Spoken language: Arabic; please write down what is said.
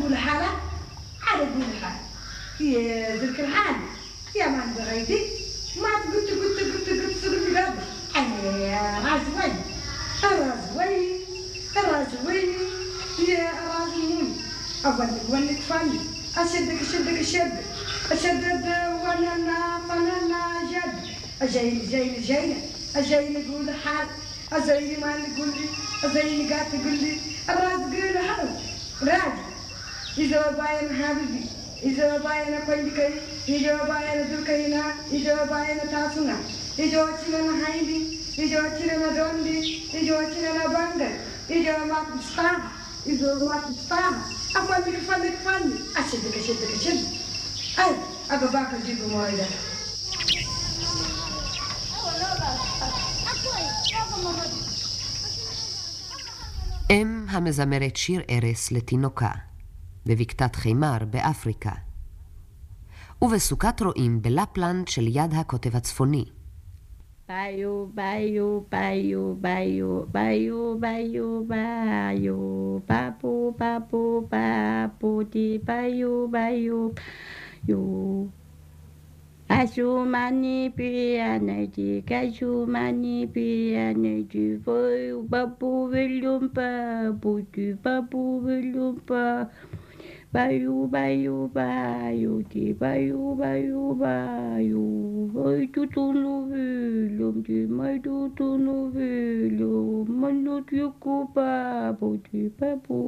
قول حالة على قول حالة يا ذلك الحال يا ما بغيتي ما قلت سلمي قبل يا رازوي يا رازوي أولك فني أشدك وانا جد أجايني قول حال أجايني ما نقول لي أجايني قاعد تقول لي الراس قول حال راجل إذا باين حبيبي إذا باين كويكي إذا باين دركينا إذا باين تاسونا إذا تشيلنا هايدي إذا تشيلنا دوندي إذا تشيلنا بانجر إذا ما تستاهل أفضل فني أشدك أي أبا باكر جيبوا مويدا אם המזמרת שיר ארס לתינוקה, בבקתת חימר באפריקה, ובסוכת רועים בלפלנד של יד הקוטב הצפוני. ביו, ביו, ביו, ביו, ביו, ביו, ביו, בבו, בבו, בבו, די ביו, ביו, ביו. Ashumani pianeti, kashumani pianeti, babu velumpa, buti babu velumpa, bayu bayu bayu, ti bayu bayu bayu, mai tutunu velum, ti mai tutunu velum, manut yukupa, buti babu.